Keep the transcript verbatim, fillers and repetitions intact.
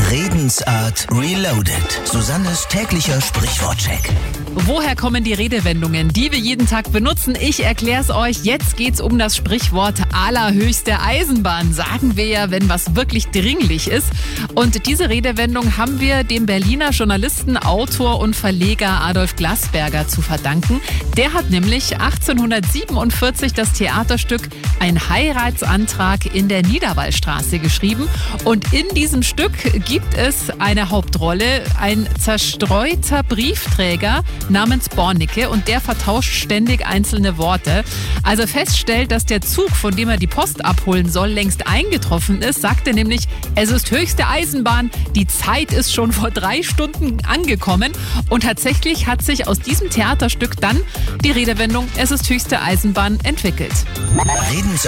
Redensart Reloaded. Susannes täglicher Sprichwortcheck. Woher kommen die Redewendungen, die wir jeden Tag benutzen? Ich erkläre es euch. Jetzt geht's um das Sprichwort allerhöchste Eisenbahn. Sagen wir ja, wenn was wirklich dringlich ist. Und diese Redewendung haben wir dem Berliner Journalisten, Autor und Verleger Adolf Glasberger zu verdanken. Der hat nämlich achtzehnhundertsiebenundvierzig das Theaterstück Ein Heiratsantrag in der Niederwallstraße geschrieben. Und in diesem Stück gibt es eine Hauptrolle, ein zerstreuter Briefträger namens Bornicke, und der vertauscht ständig einzelne Worte. Als er feststellt, dass der Zug, von dem er die Post abholen soll, längst eingetroffen ist, sagt er nämlich, es ist höchste Eisenbahn, die Zeit ist schon vor drei Stunden angekommen. Und tatsächlich hat sich aus diesem Theaterstück dann die Redewendung, es ist höchste Eisenbahn, entwickelt. Redensart